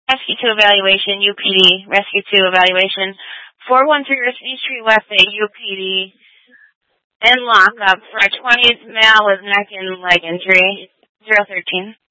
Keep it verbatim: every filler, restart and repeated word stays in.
Rescue two evaluation, U P D, Rescue two evaluation, four one three Risky Street West at U P D, in lockup for a twentieth male with neck and leg injury, zero thirteen.